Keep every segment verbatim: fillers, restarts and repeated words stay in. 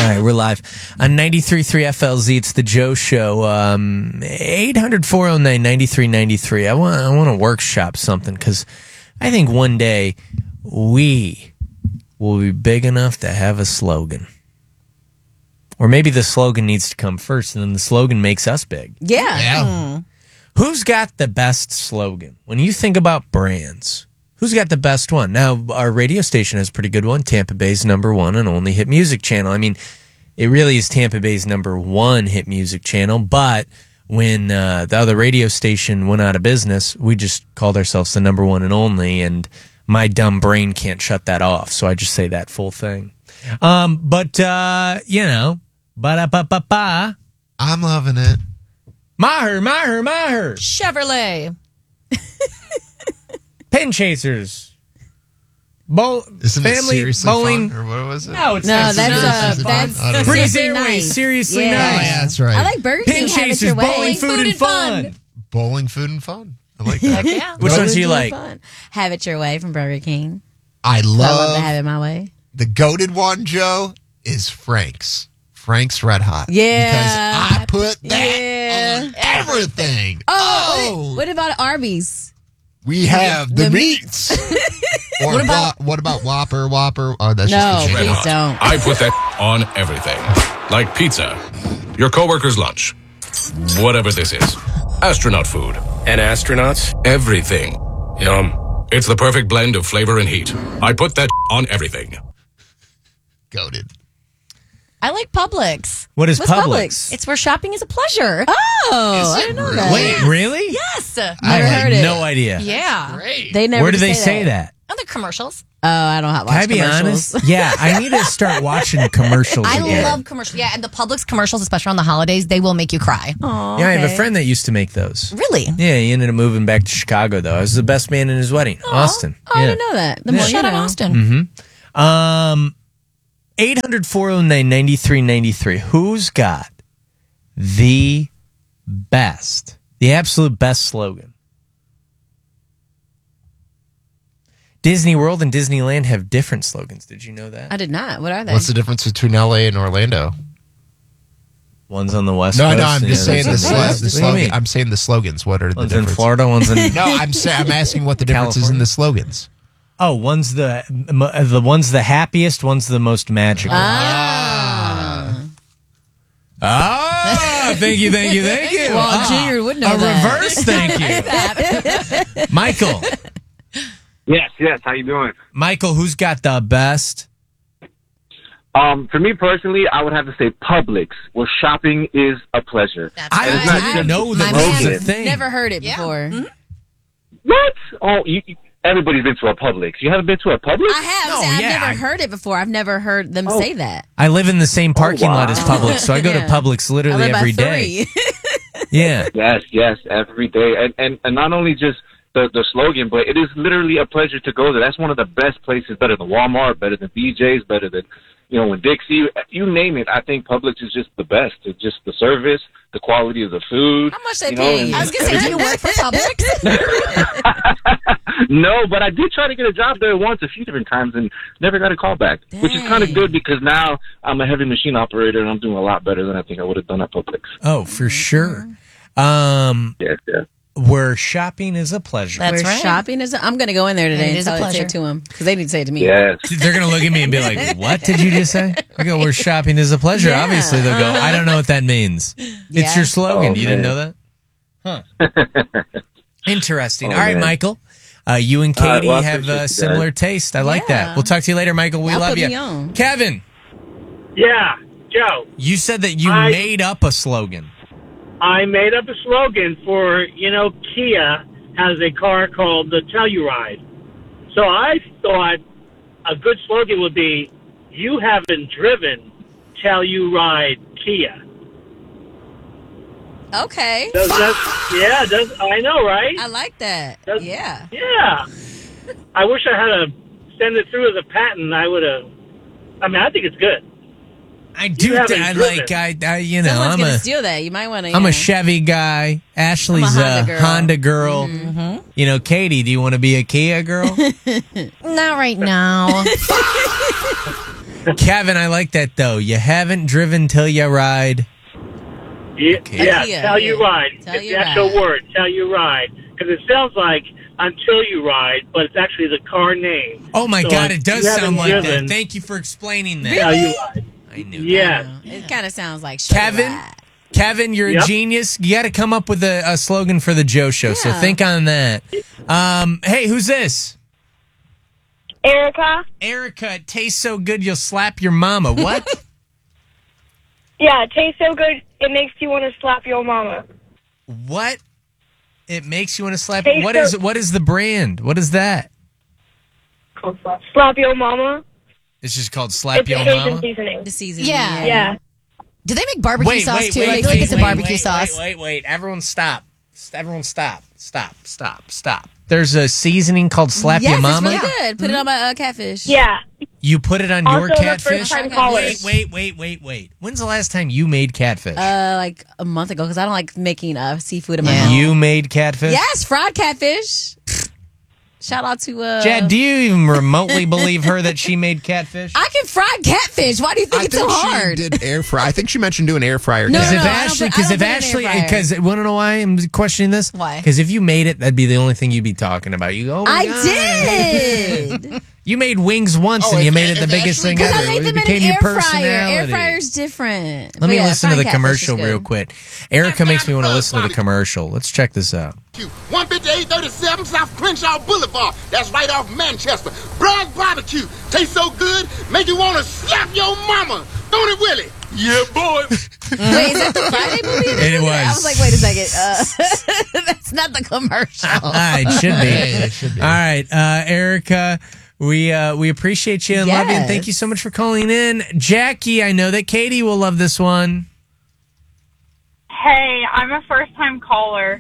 right, we're live on ninety-three point three F L Z. It's the Joe Show. Um, eight hundred, four oh nine, ninety-three ninety-three. I want, I want to workshop something because I think one day we will be big enough to have a slogan. Or maybe the slogan needs to come first, and then the slogan makes us big. Yeah. Yeah. Mm. Who's got the best slogan? When you think about brands, who's got the best one? Now, our radio station has a pretty good one. Tampa Bay's number one and only hit music channel. I mean, it really is Tampa Bay's number one hit music channel. But when uh, the other radio station went out of business, we just called ourselves the number one and only. And my dumb brain can't shut that off. So I just say that full thing. Um, but, uh, you know, ba-da-ba-ba-ba. I'm loving it. Maher, Maher, Maher. Chevrolet. Pin Chasers. Bowl, Isn't it family seriously bowling. fun? Or what was it? No, it's No, not that's seriously uh, Seriously that's fun? I don't know. Breeze seriously Airways, nice. seriously Yeah. Oh, nice. yeah, that's right. I like Burger King. Pin Have it Chasers, your way. bowling, food, and fun. Bowling, food, and fun. I like that. Yeah. Which ones do you like? Fun. Have it your way from Burger King. I I love love to have it my way. the goated one, Joe, is Frank's. Frank's Red Hot. Yeah. Because I put that Yeah. on everything. Oh, Oh, what about Arby's? we have the, The meats. or What about- Wha- what about Whopper? Whopper? Oh, that's No, just the please chicken. don't. I put that on everything. Like pizza, your coworker's lunch, whatever this is. Astronaut food. And astronauts? Everything. Yum. It's the perfect blend of flavor and heat. I put that on everything. Goated. I like Publix. What is What's Publix? Publix? It's where shopping is a pleasure. Oh, Is I it didn't know really? that. Wait, really? Yes. I Never had heard it. no idea. Yeah. Great. They never Where do just they say that? Other commercials. Oh, I don't have Can I watch be commercials. honest? Yeah, I need to start watching commercials I again. love commercials. Yeah, and the Publix commercials, especially on the holidays, they will make you cry. Aw, Yeah, I have a okay. friend that used to make those. Really? Yeah, he ended up moving back to Chicago, though. I was the best man in his wedding. Austin. Oh, I yeah. didn't know that. The Yeah. more you Shout out know. Austin. Um, eight hundred, four oh nine, ninety-three ninety-three. Who's got the best, the absolute best slogan? Disney World and Disneyland have different slogans. Did you know that? I did not. What are they? What's the difference between L A and Orlando? One's on the west No, coast. no, I'm and just the saying the, other's on slo- west. the What do you slogan. mean? I'm saying the slogans. What are the One's in differences? Florida, one's in... No, I'm sa- I'm asking what the difference is in the slogans. Oh, one's the m- the one's the happiest, one's the most magical. Ah. Ah, thank you, thank you, thank you. Well, Ah, Junior would know a that. reverse thank you. Michael, Yes, yes. How you doing? Michael, who's got the best? Um, for me personally, I would have to say Publix, where shopping is a pleasure. That's I right. not didn't just know that my was man a thing. Never heard it Yeah. before. What? Oh, you, you- everybody's been to a Publix. You haven't been to a Publix? I have. No, See, I've yeah, never I- heard it before. I've never heard them Oh. say that. I live in the same parking lot as wow. Publix, so I go Yeah. to Publix I literally live by every day. three. Yeah. Yes, yes, every day. And, and and not only just the, the slogan, but it is literally a pleasure to go there. That's one of the best places, better than Walmart, better than B J's, better than, you know, when Dixie, you name it. I think Publix is just the best. It's just the service, the quality of the food. How much they you know, pay and- you? I was going to say, do you work for Publix? No, but I did try to get a job there once a few different times and never got a call back, which is kind of good because now I'm a heavy machine operator and I'm doing a lot better than I think I would have done at Publix. Oh, for sure. Um, Yes, yes. where shopping is a pleasure. That's Where right. shopping is. I'm going to go in there today It and is a tell it, say pleasure. it to them because they need to say it to me. Yes. They're going to look at me and be like, what did you just say? I go, where shopping is a pleasure. Yeah, Obviously, they'll go, I don't know what that means. It's Yeah. your slogan. Oh, you didn't man. know that? Huh. Interesting. Oh, All right, man. Michael. Uh, you and All right, Katie well, I have appreciate a you similar guys. taste. I like that. Yeah. We'll talk to you later, Michael. We Y'all love put you. me on. Kevin, Yeah, Joe. you said that you I- made up a slogan. I made up a slogan for, you know, Kia has a car called the Telluride. So I thought a good slogan would be, you haven't driven Telluride Kia. Okay. Does that, yeah, does, I know, right? I like that. Does- Yeah. Yeah. I wish I had to send it through as a patent. I would have, I mean, I think it's good. I do. You haven't I driven. like. I, I. You know. Someone's I'm going to a. steal that. You might want to. I'm a Chevy guy. Ashley's I'm a a Honda Honda girl. girl. Mm-hmm. You know, Katie, do you want to be a Kia girl? Not right now. Kevin, I like that though. You haven't driven till you ride. Yeah, Okay. yeah, Yeah, tell yeah. you ride. Tell it's you the actual ride. word, tell you ride. Because it sounds like until you ride, but it's actually the car name. Oh my So God, if it does you haven't sound like driven, that. Thank you for explaining that. Tell you ride. I knew. Yes. It kind of sounds like straight Kevin, ride. Kevin, you're Yep. a genius. You got to come up with a, a slogan for the Joe Show. So Yeah. think on that. Um, hey, who's this? Erica? Erica, it tastes so good you'll slap your mama. What? Yeah, it tastes so good, it makes you want to slap your mama. What? It makes you want to slap. Tastes What so- is what is the brand? What is that? Slap your mama? It's just called Slap It's Yo Cajun Mama. seasoning. The season. Yeah. Yeah. Do they make barbecue sauce too? I feel like it's a wait, barbecue wait, sauce. Wait, wait, wait. Everyone stop. Everyone stop. Stop, stop, stop. There's a seasoning called Slap Yes, Your Mama. it's really good. Put it on my uh, catfish. Yeah. You put it on Also your the catfish? first time Wait, callers. wait, wait, wait, wait. When's the last time you made catfish? Uh, like a month ago, because I don't like making uh, seafood in my Yeah. home. you made catfish? Yes, fried catfish. Shout out to uh, Jad, do you even remotely believe her that she made catfish? I can fry catfish. Why do you think I it's think so she hard? did air fry. I think she mentioned doing air fryer. No, Because no, if no, I don't Ashley, put- I because don't if put it in an Ashley, air fryer. because want to know why I'm questioning this? Why? Because if you made it, that'd be the only thing you'd be talking about. You go, oh my I God. did. You made wings once Oh, and you if- made it the if biggest Ashley thing did Because ever. I made It them in became an your air fryer. personality. Air fryer's different. Let But me yeah, listen to fried the catfish commercial is good. real quick. Erica makes me want to listen to the commercial. Let's check this out. one fifty-eight thirty-seven South Crenshaw Boulevard. That's right off Manchester. Bragg Barbecue. Tastes so good, make you want to slap your mama. Don't it, Willie? Yeah, boy. Wait, is that the Friday movie? It was. I was like, wait a second. Uh, that's not the commercial. Ah, it should be. Yeah, it should be. All right, uh, Erica, we uh, we appreciate you and love you, and thank you so much for calling in. Jackie, I know that Katie will love this one. Hey, I'm a first time caller.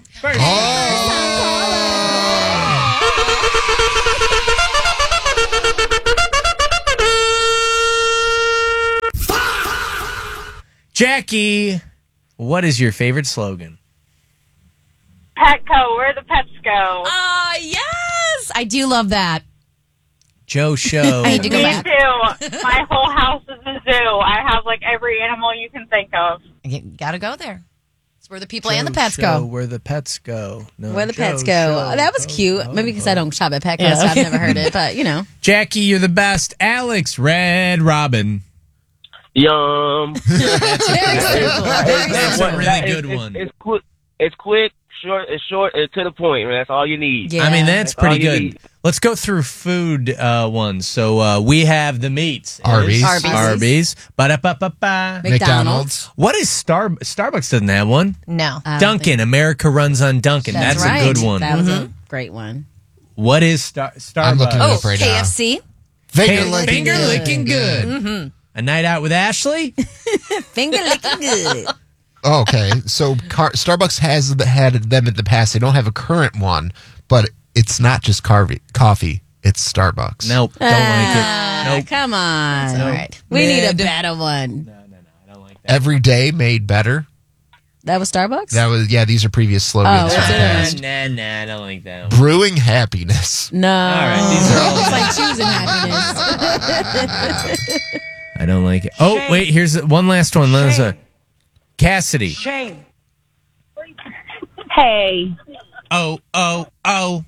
Jackie, what is your favorite slogan? Petco, where the pets go. Ah, yes. I do love that. Joe Show. I need to go Me back. too. My whole house is a zoo. I have like every animal you can think of. You gotta go there. It's where the people and the Joe pets Show, go. Where the pets go. No, Where the Joe pets go. Show. That was Oh, cute. oh, Maybe because oh. I don't shop at Petco, Yeah. so I've never heard it. But, you know. Jackie, you're the best. Alex, Red Robin. Yum. Very simple. Very That's simple. a really That- good it's, one. It's, it's quick. It's quick, short, it's short, and to the point. Man. That's all you need. Yeah. I mean, that's That's all pretty you good. need. Let's go through food uh, ones. So uh, we have the meats. Arby's. Arby's. Arby's. Ba-da-ba-ba-ba. McDonald's. What is Star Starbucks doesn't have one? No. I don't Dunkin'. think- America runs on Dunkin'. That's, right. a good one. That was a great one. What is Star Starbucks? I'm looking it Oh, up right K F now. C. Finger Finger licking good. licking good. Mm-hmm. A night out with Ashley? Finger licking good. Oh, okay, so car- Starbucks has had them in the past. They don't have a current one, but it's not just carvi- coffee. It's Starbucks. Nope. Don't Ah, like it. Nope. Come on. All right. We need a Mid. better one. Every day made better. That was Starbucks? That was yeah. These are previous slogans. Oh, from what's the it? past. Nah, nah, I don't like that one. Brewing happiness. no. All right, these are all- It's like choosing happiness. I don't like it. Oh, wait, here's one last one. Let's, uh, Cassidy. Hey, Oh, oh, oh.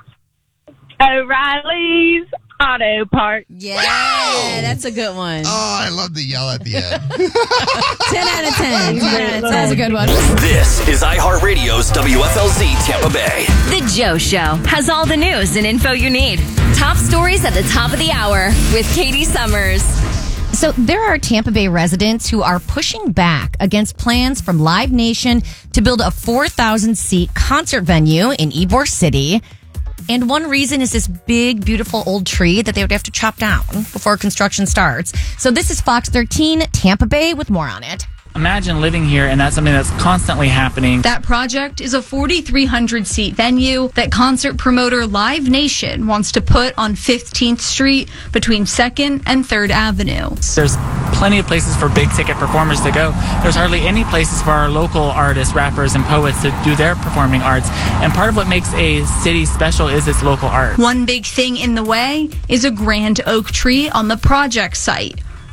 O'Reilly's Auto Parts. Yeah, that's a good one. Oh, I love the yell at the end. ten out of ten. ten out of That was a ten. good one. This is iHeartRadio's W F L Z Tampa Bay. The Joe Show has all the news and info you need. Top stories at the top of the hour with Katie Summers. So there are Tampa Bay residents who are pushing back against plans from Live Nation to build a four thousand seat concert venue in Ybor City. And one reason is this big, beautiful old tree that they would have to chop down before construction starts. So this is Fox thirteen Tampa Bay with more on it. Imagine living here and that's something that's constantly happening. That project is a forty-three hundred seat venue that concert promoter Live Nation wants to put on fifteenth Street between second and third Avenue. There's plenty of places for big ticket performers to go. There's hardly any places for our local artists, rappers, and poets to do their performing arts. And part of what makes a city special is its local art. One big thing in the way is a grand oak tree on the project site.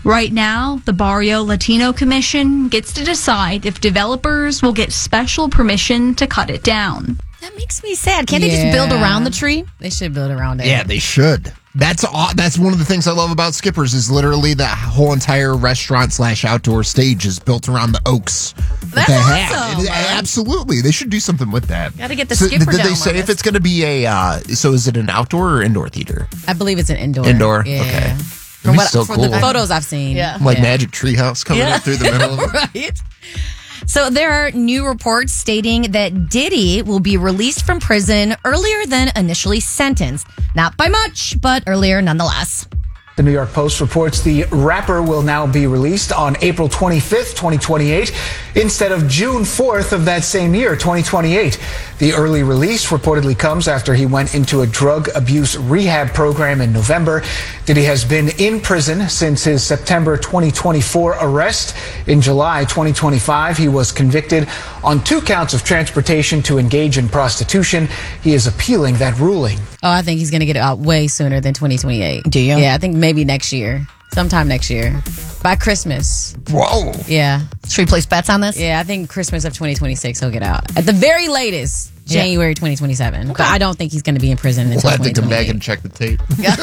Right now, the Barrio Latino Commission gets to decide if developers will get special permission to cut it down. That makes me sad. Can't they just build around the tree? They should build around it. Yeah, they should. That's aw- that's one of the things I love about Skippers is literally the whole entire restaurant slash outdoor stage is built around the oaks that That's they awesome. have. It- absolutely, they should do something with that. Gotta get the So, skipper Did down they say on if this. it's going to be a? Uh, so is it an outdoor or indoor theater? I believe it's an indoor. Indoor. Yeah. Okay. From, That'd be what, so from cool. the photos I've seen. Yeah. Like Yeah. Magic Treehouse coming Yeah. up through the middle of it. Right. So there are new reports stating that Diddy will be released from prison earlier than initially sentenced. Not by much, but earlier nonetheless. The New York Post reports the rapper will now be released on April twenty-fifth, twenty twenty-eight, instead of June fourth of that same year, twenty twenty-eight. The early release reportedly comes after he went into a drug abuse rehab program in November. Diddy has been in prison since his September twenty twenty-four arrest. In July twenty twenty-five, he was convicted on two counts of transportation to engage in prostitution. He is appealing that ruling. Oh, I think he's going to get it out way sooner than twenty twenty-eight. Do you? Yeah, I think maybe next year. Sometime next year. By Christmas. Whoa. Yeah. Should we place bets on this? Yeah, I think Christmas of twenty twenty-six he'll get out. At the very latest, January twenty twenty-seven. But I don't think he's going to be in prison until We'll have to come back twenty twenty-eight. and check the tape.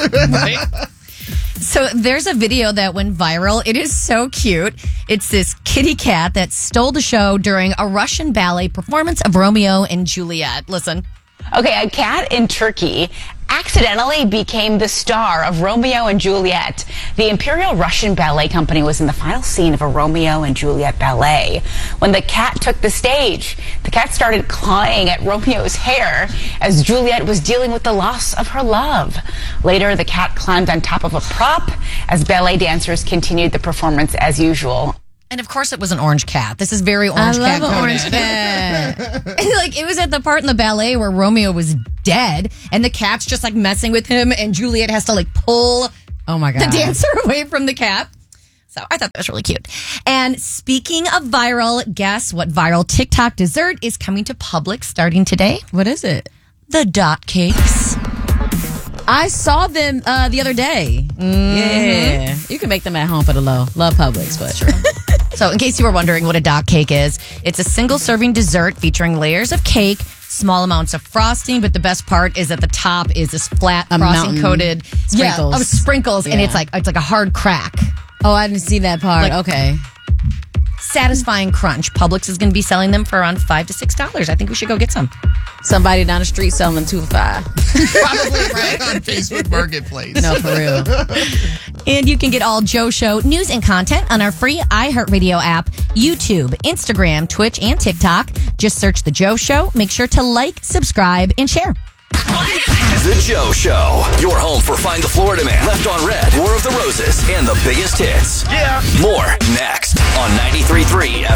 So there's a video that went viral. It is so cute. It's this kitty cat that stole the show during a Russian ballet performance of Romeo and Juliet. Listen. Okay, a cat in Turkey accidentally became the star of Romeo and Juliet. The Imperial Russian Ballet Company was in the final scene of a Romeo and Juliet ballet. When the cat took the stage, the cat started clawing at Romeo's hair as Juliet was dealing with the loss of her love. Later, the cat climbed on top of a prop as ballet dancers continued the performance as usual. And of course, it was an orange cat. This is very orange I cat. love an coded. orange cat. And, like, it was at the part in the ballet where Romeo was dead, and the cat's just like messing with him, and Juliet has to like pull Oh my the God. dancer away from the cat. So I thought that was really cute. And speaking of viral, guess what viral TikTok dessert is coming to Publix starting today? What is it? The dot cakes. I saw them uh, the other day. Yeah. You can make them at home for the low. Love Publix, but true. So in case you were wondering what a dot cake is, it's a single serving dessert featuring layers of cake, small amounts of frosting, but the best part is at the top is this flat A frosting mountain. coated Sprinkles. yeah, of sprinkles, and Yeah. it's like it's like a hard crack. Oh, I didn't see that part. Like- Okay. Satisfying crunch. Publix is going to be selling them for around five to six dollars. I think we should go get some. Somebody down the street selling them two for five. Probably right on Facebook Marketplace. No, for real. And you can get all Joe Show news and content on our free iHeartRadio app, YouTube, Instagram, Twitch, and TikTok. Just search The Joe Show. Make sure to like, subscribe, and share. The Joe Show. Your home for Find the Florida Man, Left on Red, War of the Roses, and the biggest hits. Yeah. More next on ninety-three point three